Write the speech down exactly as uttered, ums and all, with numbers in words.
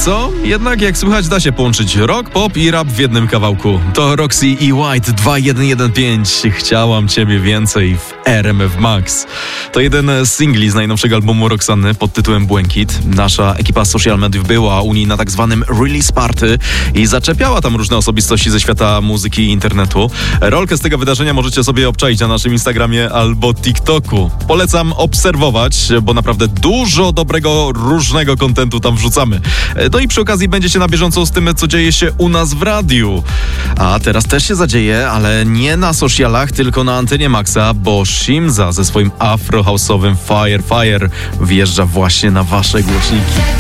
co? Jednak jak słychać, da się połączyć rock, pop i rap w jednym kawałku. To Roxy i White dwa jeden jeden pięć. Chciałam ciebie więcej w R M F Max. To jeden z singli z najnowszego albumu Roxanny pod tytułem Błękit. Nasza ekipa social mediów była u niej na tak zwanym release party i zaczepiała tam różne osobistości ze świata muzyki i internetu. Rolkę z tego wydarzenia możecie sobie obczaić na naszym Instagramie albo TikToku. Polecam obserwować, bo naprawdę dużo dobrego, różnego kontentu tam wrzucamy. No i przy okazji będziecie na bieżąco z tym, co dzieje się u nas w radiu. A teraz też się zadzieje, ale nie na socialach, tylko na antenie Maxa, bo Shimza ze swoim afro-house'owym Fire Fire wjeżdża właśnie na wasze głośniki.